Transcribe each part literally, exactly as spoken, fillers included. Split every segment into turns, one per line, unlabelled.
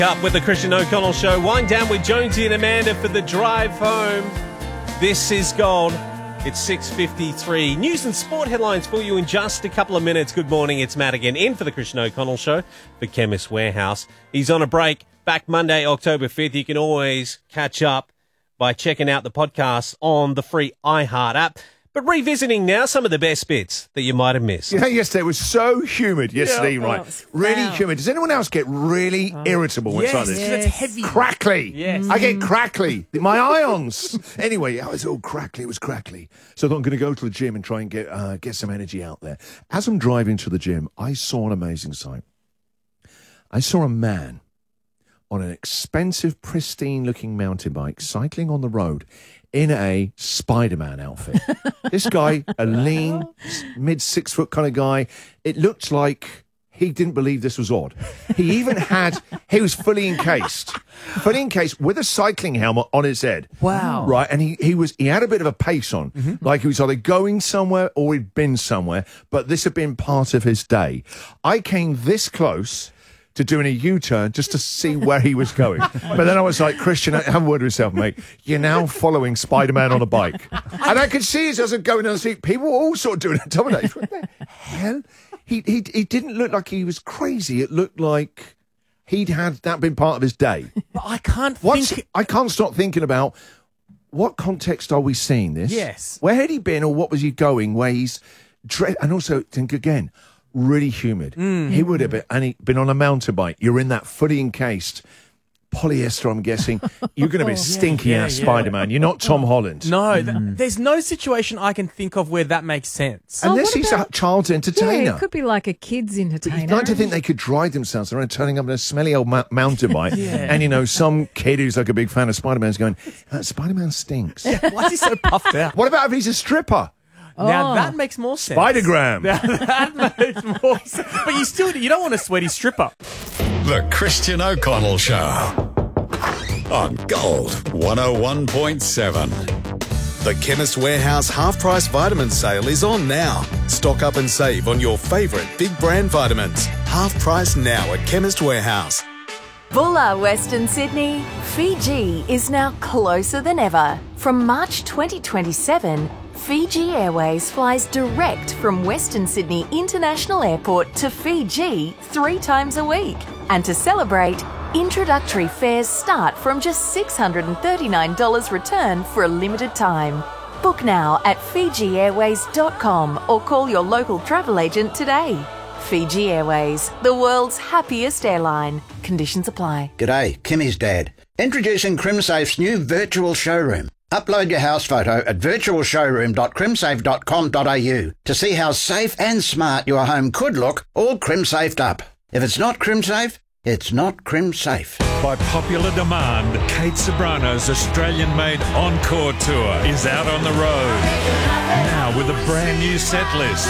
Up with the Christian O'Connell Show. Wind down with Jonesy and Amanda for the drive home. This is gold. It's six fifty-three. News and sport headlines for you in just a couple of minutes. Good morning. It's Matt again in for the Christian O'Connell Show for Chemist Warehouse. He's on a break. Back Monday, October fifth. You can always catch up by checking out the podcast on the free iHeart app. But revisiting now some of the best bits that you might have missed.
You know, yesterday was so humid yesterday,
Yeah,
right?
oh,
Really
wow.
humid. Does anyone else get really
Oh.
irritable when
Yes,
it's like this?
yes. It's heavy.
Crackly.
Yes.
I get crackly. My ions. Anyway, I was all crackly. It was crackly. So I thought I'm going to go to the gym and try and get uh, get some energy out there. As I'm driving to the gym, I saw an amazing sight. I saw a man on an expensive, pristine-looking mountain bike cycling on the road in a Spider-Man outfit. This guy, a lean, mid-six-foot kind of guy, it looked like he didn't believe this was odd. He even had, he was fully encased, fully encased with a cycling helmet on his head.
Wow.
Right, and he, he was, he had a bit of a pace on, mm-hmm. like he was either going somewhere or he'd been somewhere, but this had been part of his day. I came this close to doing a U-turn just to see where he was going. But then I was like, Christian, have a word with yourself, mate. You're now following Spider-Man on a bike. And I could see as I was going down the street, people were all sort of doing it. Dominate. What the hell? He, he, he didn't look like he was crazy. It looked like he'd had that been part of his day.
But I can't
What's,
think...
I can't stop thinking about what context are we seeing this?
Yes.
Where had he been or what was he going where he's... Dre- and also, think again... really humid. Mm. He would have been, and he'd been on a mountain bike. You're in that fully encased polyester, I'm guessing. You're going to be stinky
yeah,
ass
yeah.
Spider-Man. You're not Tom Holland.
No, th- there's no situation I can think of where that makes sense.
Oh,
Unless
what
he's
about-
a child's entertainer.
Yeah, it could be like a kid's entertainer.
You'd like to think they could drive themselves around turning up in a smelly old ma- mountain bike.
Yeah.
And, you know, some kid who's like a big fan of Spider-Man's going, uh, Spider-Man stinks.
Why is he so puffed out?
What about if he's a stripper?
Now
Oh.
that makes more sense.
Spider-Gram.
Now that makes more sense. But you still, you don't want a sweaty stripper.
The Christian O'Connell Show on Gold one oh one point seven.
The Chemist Warehouse half-price vitamin sale is on now. Stock up and save on your favourite big brand vitamins. Half price now at Chemist Warehouse.
Bulla, Western Sydney. Fiji is now closer than ever. From March twenty twenty-seven, Fiji Airways flies direct from Western Sydney International Airport to Fiji three times a week. And to celebrate, introductory fares start from just six hundred thirty-nine dollars return for a limited time. Book now at fiji airways dot com or call your local travel agent today. Fiji Airways, the world's happiest airline. Conditions apply.
G'day, Kimmy's dad. Introducing CrimSafe's new virtual showroom. Upload your house photo at virtual showroom dot crimsafe dot com dot a u to see how safe and smart your home could look, all CrimSafed up. If it's not CrimSafe, it's not CrimSafe.
By popular demand, Kate Sobrano's Australian-made Encore Tour is out on the road. Now with a brand new set list.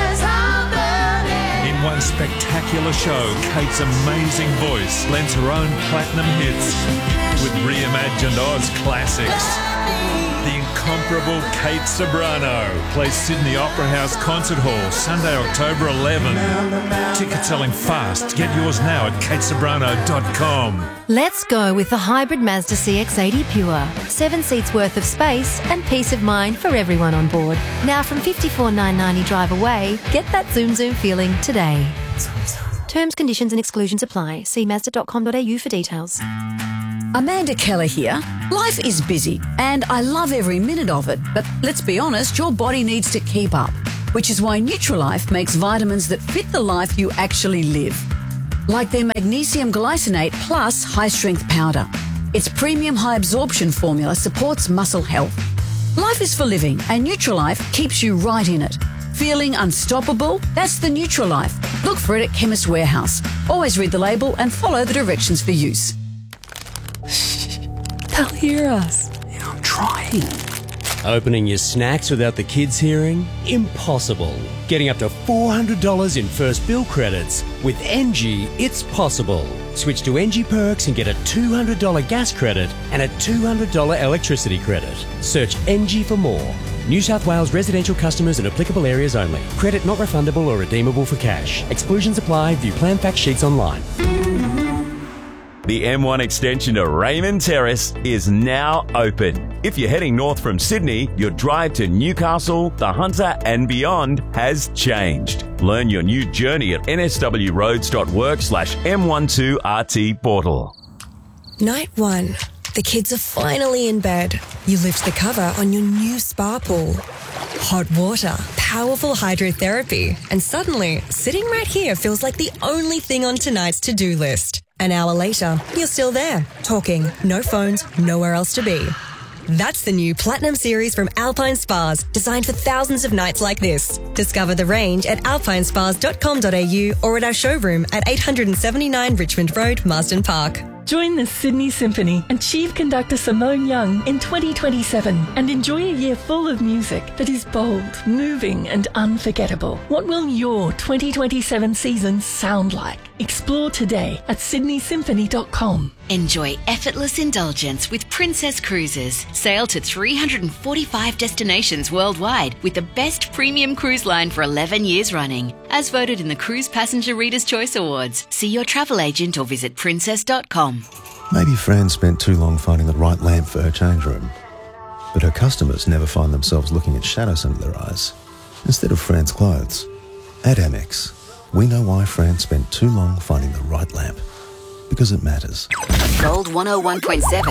In one spectacular show, Kate's amazing voice lends her own platinum hits with reimagined Oz classics. The incomparable Kate Sobrano plays Sydney Opera House Concert Hall Sunday, October eleventh. Tickets selling fast. Get yours now at kate sobrano dot com.
Let's go with the hybrid Mazda C X eighty Pure. Seven seats worth of space and peace of mind for everyone on board. Now from fifty-four thousand nine hundred ninety drive away, get that zoom zoom feeling today. Terms, conditions and exclusions apply. See mazda dot com dot a u for details.
Amanda Keller here. Life is busy and I love every minute of it, but let's be honest, your body needs to keep up, which is why Nutrilife makes vitamins that fit the life you actually live. Like their magnesium glycinate plus high-strength powder. Its premium high-absorption formula supports muscle health. Life is for living and Nutrilife keeps you right in it. Feeling unstoppable? That's the Nutrilife. Look for it at Chemist Warehouse. Always read the label and follow the directions for use.
They'll hear us.
Yeah, I'm trying.
Opening your snacks without the kids hearing? Impossible. Getting up to four hundred dollars in first bill credits. With N G, it's possible. Switch to N G Perks and get a two hundred dollars gas credit and a two hundred dollars electricity credit. Search N G for more. New South Wales residential customers in applicable areas only. Credit not refundable or redeemable for cash. Exclusions apply. View plan fact sheets online.
The M one extension to Raymond Terrace is now open. If you're heading north from Sydney, your drive to Newcastle, the Hunter and beyond has changed. Learn your new journey at nswroads.work slash M12RT portal.
Night one. The kids are finally in bed. You lift the cover on your new spa pool. Hot water, powerful hydrotherapy, and suddenly, sitting right here feels like the only thing on tonight's to-do list. An hour later, you're still there, talking, no phones, nowhere else to be. That's the new Platinum Series from Alpine Spas, designed for thousands of nights like this. Discover the range at alpine spas dot com dot a u or at our showroom at eight seventy-nine Richmond Road, Marsden Park.
Join the Sydney Symphony and Chief Conductor Simone Young in twenty twenty-seven and enjoy a year full of music that is bold, moving and unforgettable. What will your twenty twenty-seven season sound like? Explore today at sydney symphony dot com.
Enjoy effortless indulgence with Princess Cruises. Sail to three hundred forty-five destinations worldwide with the best premium cruise line for eleven years running. As voted in the Cruise Passenger Reader's Choice Awards. See your travel agent or visit princess dot com.
Maybe Fran spent too long finding the right lamp for her change room. But her customers never find themselves looking at shadows under their eyes instead of Fran's clothes. At Amex, we know why Fran spent too long finding the right lamp. Because it matters.
Gold one oh one point seven.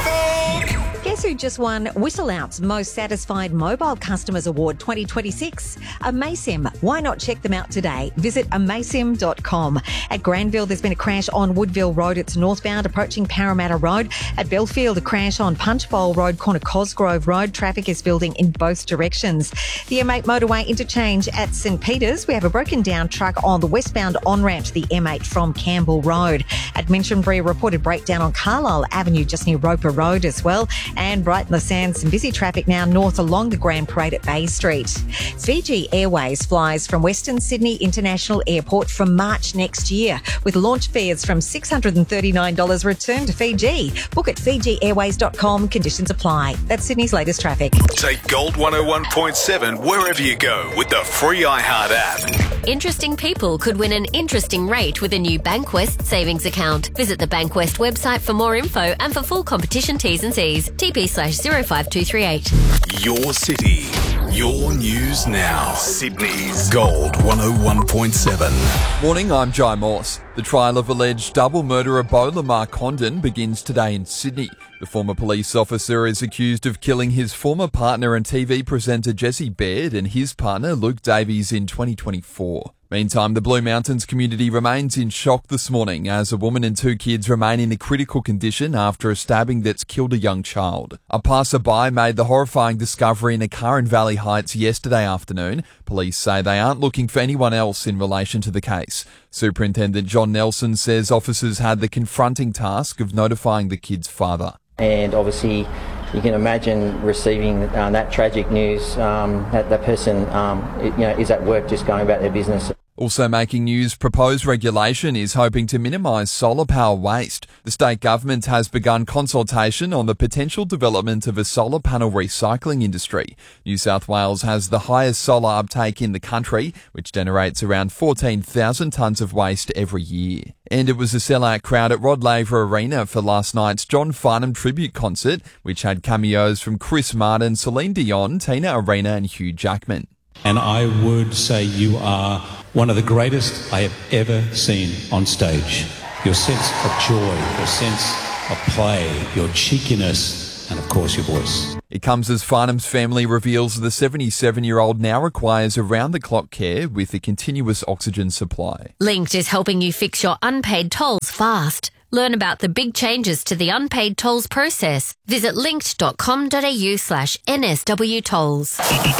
Guess who just won Whistle Out's Most Satisfied Mobile Customers Award twenty twenty-six? Amaysim. Why not check them out today? Visit amaysim dot com. At Granville, there's been a crash on Woodville Road. It's northbound approaching Parramatta Road. At Belfield, a crash on Punchbowl Road, corner Cosgrove Road. Traffic is building in both directions. The M eight motorway interchange at St Peters. We have a broken down truck on the westbound on-ramp to the M eight from Campbell Road. At Minchinbury, reported breakdown on Carlisle Avenue just near Roper Road as well. And Brighton Le Sands, some busy traffic now north along the Grand Parade at Bay Street. Fiji Airways flies from Western Sydney International Airport from March next year, with launch fares from six hundred thirty-nine dollars return to Fiji. Book at fiji airways dot com. Conditions apply. That's Sydney's latest traffic.
Take Gold one oh one point seven wherever you go with the free iHeart app.
Interesting people could win an interesting rate with a new Bankwest savings account. Visit the Bankwest website for more info and for full competition T's and C's. T P slash zero five two three eight.
Your city, your news now. Sydney's Gold one oh one point seven.
Morning, I'm Jai Morse. The trial of alleged double murderer Beau Lamar Condon begins today in Sydney. The former police officer is accused of killing his former partner and T V presenter Jesse Baird and his partner Luke Davies in twenty twenty-four. Meantime, the Blue Mountains community remains in shock this morning as a woman and two kids remain in a critical condition after a stabbing that's killed a young child. A passerby made the horrifying discovery in a car in Valley Heights yesterday afternoon. Police say they aren't looking for anyone else in relation to the case. Superintendent John Nelson says officers had the confronting task of notifying the kid's father.
And obviously, you can imagine receiving uh, that tragic news. Um, that the person, um, it, you know, is at work just going about their business.
Also making news, proposed regulation is hoping to minimise solar power waste. The state government has begun consultation on the potential development of a solar panel recycling industry. New South Wales has the highest solar uptake in the country, which generates around fourteen thousand tonnes of waste every year. And it was a sellout crowd at Rod Laver Arena for last night's John Farnham tribute concert, which had cameos from Chris Martin, Celine Dion, Tina Arena and Hugh Jackman.
And I would say you are one of the greatest I have ever seen on stage. Your sense of joy, your sense of play, your cheekiness, and of course your voice.
It comes as Farnham's family reveals the seventy-seven-year-old now requires around-the-clock care with a continuous oxygen supply.
Linked is helping you fix your unpaid tolls fast. Learn about the big changes to the unpaid tolls process. Visit linked dot com dot a u slash N S W tolls.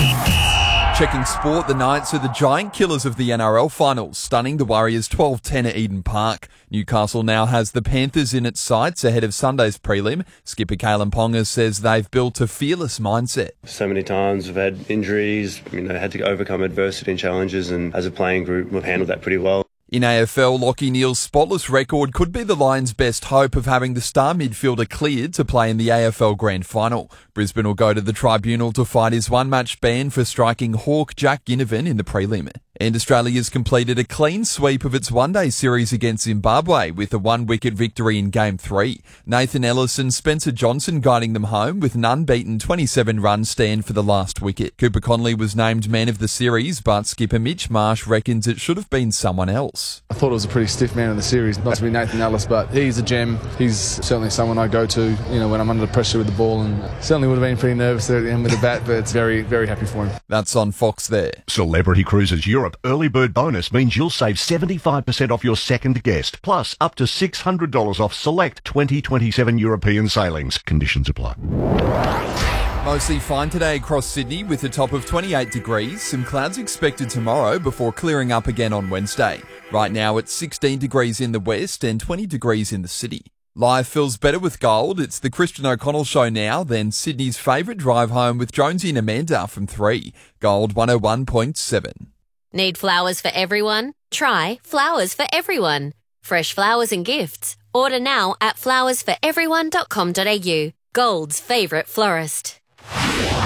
Checking sport, the Knights are the giant killers of the N R L finals, stunning the Warriors twelve ten at Eden Park. Newcastle now has the Panthers in its sights ahead of Sunday's prelim. Skipper Kalen Ponga says they've built a fearless mindset.
So many times we've had injuries, you know, had to overcome adversity and challenges, and as a playing group, we've handled that pretty well.
In A F L, Lachie Neale's spotless record could be the Lions' best hope of having the star midfielder cleared to play in the A F L Grand Final. Brisbane will go to the tribunal to fight his one-match ban for striking Hawk Jack Ginnivan in the prelim. And Australia's completed a clean sweep of its one-day series against Zimbabwe with a one-wicket victory in Game three. Nathan Ellis and Spencer Johnson guiding them home with an unbeaten twenty-seven-run stand for the last wicket. Cooper Connolly was named man of the series, but skipper Mitch Marsh reckons it should have been someone else.
I thought it was a pretty stiff man of the series, not to be Nathan Ellis, but he's a gem. He's certainly someone I go to, you know, when I'm under the pressure with the ball, and certainly would have been pretty nervous there at the end with the bat, but it's very, very happy for him.
That's on Fox there.
Celebrity Cruises Europe early bird bonus means you'll save seventy-five percent off your second guest, plus up to six hundred dollars off select twenty twenty-seven European sailings. Conditions apply.
Mostly fine today across Sydney with a top of twenty-eight degrees. Some clouds expected tomorrow before clearing up again on Wednesday. Right now it's sixteen degrees in the west and twenty degrees in the city. Life feels better with Gold. It's the Christian O'Connell Show now, then Sydney's favourite drive home with Jonesy and Amanda from three. Gold one oh one point seven.
Need flowers for everyone? Try Flowers for Everyone. Fresh flowers and gifts. Order now at flowers for everyone dot com dot a u. Gold's favourite florist.